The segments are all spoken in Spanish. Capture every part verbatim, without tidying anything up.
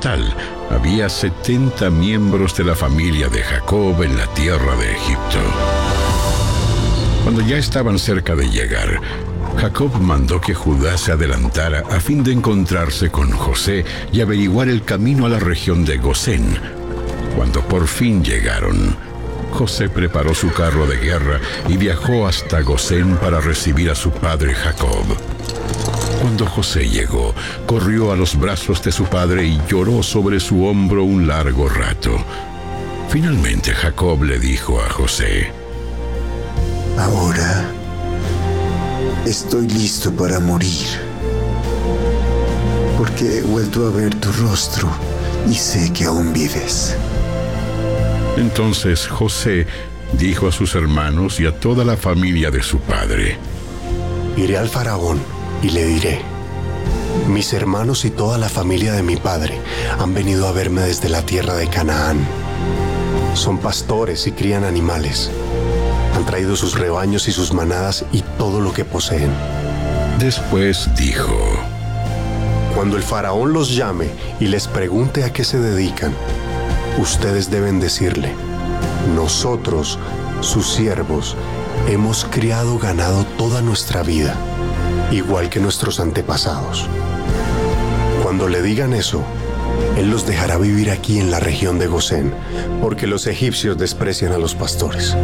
total, había setenta miembros de la familia de Jacob en la tierra de Egipto. Cuando ya estaban cerca de llegar, Jacob mandó que Judá se adelantara a fin de encontrarse con José y averiguar el camino a la región de Gosén. Cuando por fin llegaron, José preparó su carro de guerra y viajó hasta Gosén para recibir a su padre Jacob. Cuando José llegó, corrió a los brazos de su padre y lloró sobre su hombro un largo rato. Finalmente Jacob le dijo a José: Ahora estoy listo para morir, porque he vuelto a ver tu rostro y sé que aún vives. Entonces José dijo a sus hermanos y a toda la familia de su padre: Iré al faraón y le diré: mis hermanos y toda la familia de mi padre han venido a verme desde la tierra de Canaán. Son pastores y crían animales. Han traído sus rebaños y sus manadas y todo lo que poseen. Después dijo: Cuando el faraón los llame y les pregunte a qué se dedican, ustedes deben decirle: nosotros, sus siervos, hemos criado ganado toda nuestra vida, igual que nuestros antepasados. Cuando le digan eso, él los dejará vivir aquí en la región de Gosén, porque los egipcios desprecian a los pastores.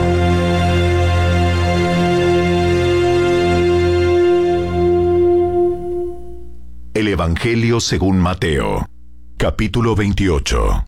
El Evangelio según Mateo, capítulo veintiocho.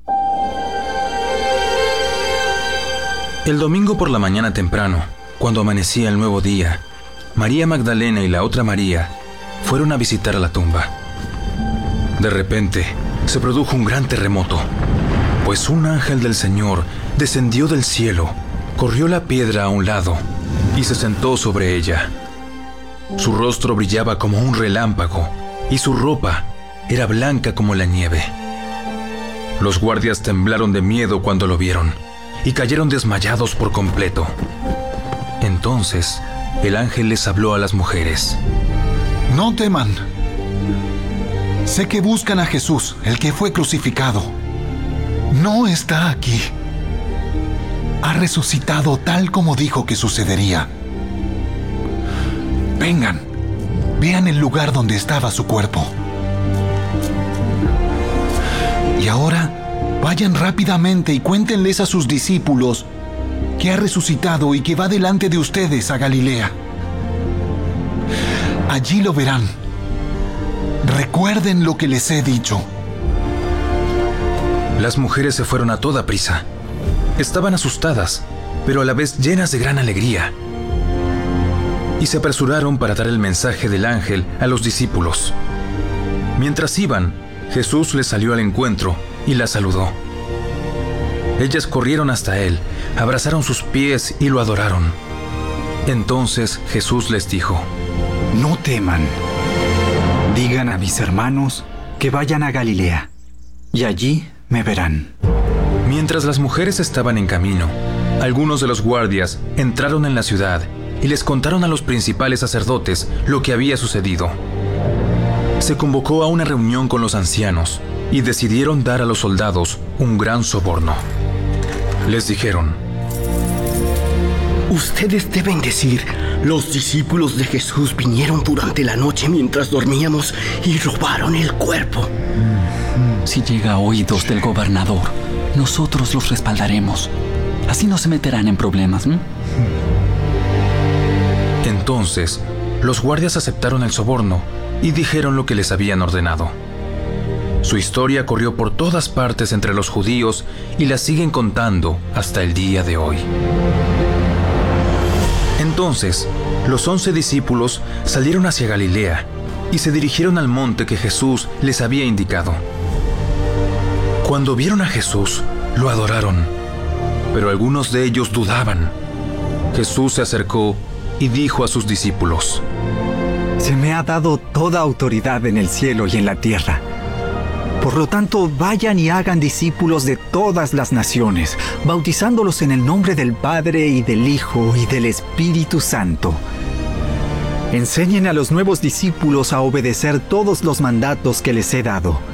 El domingo por la mañana temprano, cuando amanecía el nuevo día, María Magdalena y la otra María fueron a visitar a la tumba. De repente, se produjo un gran terremoto, pues un ángel del Señor descendió del cielo, corrió la piedra a un lado y se sentó sobre ella. Su rostro brillaba como un relámpago y su ropa era blanca como la nieve. Los guardias temblaron de miedo cuando lo vieron y cayeron desmayados por completo. Entonces, el ángel les habló a las mujeres: No teman. Sé que buscan a Jesús, el que fue crucificado. No está aquí. Ha resucitado tal como dijo que sucedería. Vengan, vean el lugar donde estaba su cuerpo. Y ahora, vayan rápidamente y cuéntenles a sus discípulos que ha resucitado y que va delante de ustedes a Galilea. Allí lo verán. Recuerden lo que les he dicho. Las mujeres se fueron a toda prisa. Estaban asustadas, pero a la vez llenas de gran alegría. Y se apresuraron para dar el mensaje del ángel a los discípulos. Mientras iban, Jesús les salió al encuentro y las saludó. Ellas corrieron hasta él, abrazaron sus pies y lo adoraron. Entonces Jesús les dijo: No teman. Digan a mis hermanos que vayan a Galilea, y allí me verán. Mientras las mujeres estaban en camino, algunos de los guardias entraron en la ciudad y les contaron a los principales sacerdotes lo que había sucedido. Se convocó a una reunión con los ancianos y decidieron dar a los soldados un gran soborno. Les dijeron: Ustedes deben decir: los discípulos de Jesús vinieron durante la noche mientras dormíamos y robaron el cuerpo. Si llega a oídos del gobernador, nosotros los respaldaremos. Así no se meterán en problemas, ¿no? Entonces, los guardias aceptaron el soborno y dijeron lo que les habían ordenado. Su historia corrió por todas partes entre los judíos y la siguen contando hasta el día de hoy. Entonces, los once discípulos salieron hacia Galilea y se dirigieron al monte que Jesús les había indicado. Cuando vieron a Jesús, lo adoraron, pero algunos de ellos dudaban. Jesús se acercó y dijo a sus discípulos: Se me ha dado toda autoridad en el cielo y en la tierra. Por lo tanto, vayan y hagan discípulos de todas las naciones, bautizándolos en el nombre del Padre y del Hijo y del Espíritu Santo. Enseñen a los nuevos discípulos a obedecer todos los mandatos que les he dado.